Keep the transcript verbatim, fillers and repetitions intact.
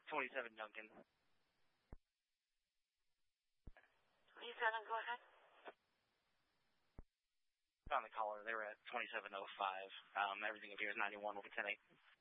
twenty-seven Duncan. twenty-seven, go ahead. Found the caller. They were at twenty-seven oh five. Um, everything appears ninety-one over ten eight.